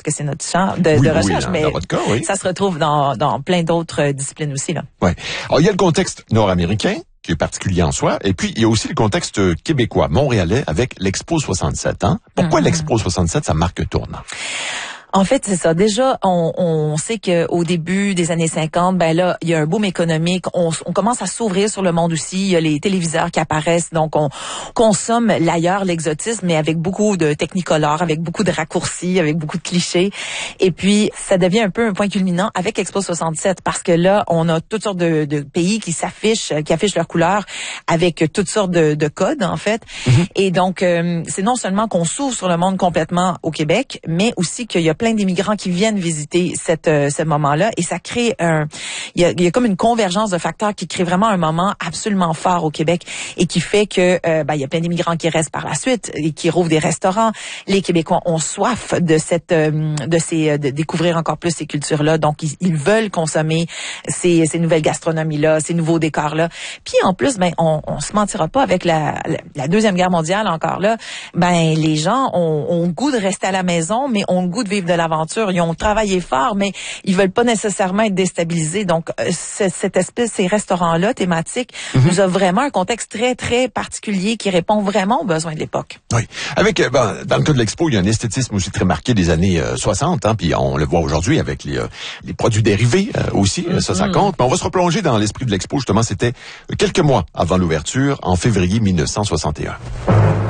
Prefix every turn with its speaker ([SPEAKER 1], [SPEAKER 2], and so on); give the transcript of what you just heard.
[SPEAKER 1] que c'est notre champ de recherche, mais
[SPEAKER 2] dans votre cas, oui.
[SPEAKER 1] ça se retrouve dans plein d'autres disciplines aussi, là.
[SPEAKER 2] Ouais. Alors, il y a le contexte nord-américain, qui est particulier en soi, et puis il y a aussi le contexte québécois, montréalais, avec l'Expo 67. Hein? Pourquoi l'Expo 67, ça marque tournant?
[SPEAKER 1] En fait, c'est ça. Déjà, on sait qu'au début des années 50, ben là, il y a un boom économique. On commence à s'ouvrir sur le monde aussi. Il y a les téléviseurs qui apparaissent. Donc, on consomme l'ailleurs, l'exotisme, mais avec beaucoup de technicolor, avec beaucoup de raccourcis, avec beaucoup de clichés. Et puis, ça devient un peu un point culminant avec Expo 67 parce que là, on a toutes sortes de pays qui affichent leurs couleurs avec toutes sortes de codes, en fait. Et donc, c'est non seulement qu'on s'ouvre sur le monde complètement au Québec, mais aussi qu'il y a plein d'immigrants qui viennent visiter ce moment-là et ça crée il y a comme une convergence de facteurs qui crée vraiment un moment absolument fort au Québec et qui fait que il y a plein d'immigrants qui restent par la suite et qui rouvrent des restaurants. Les Québécois ont soif de découvrir encore plus ces cultures-là, donc ils veulent consommer ces nouvelles gastronomies-là, ces nouveaux décors-là. Puis en plus, on se mentira pas, avec la Deuxième Guerre mondiale encore là, les gens ont le goût de rester à la maison, mais ont le goût de vivre de l'aventure. Ils ont travaillé fort, mais ils veulent pas nécessairement être déstabilisés. Donc, ces restaurants-là thématiques nous a vraiment un contexte très, très particulier qui répond vraiment aux besoins de l'époque.
[SPEAKER 2] Oui. Avec, dans le cas de l'Expo, il y a un esthétisme aussi très marqué des années 60, hein, puis on le voit aujourd'hui avec les produits dérivés aussi, ça compte. Mais on va se replonger dans l'esprit de l'Expo, justement, c'était quelques mois avant l'ouverture, en février 1961.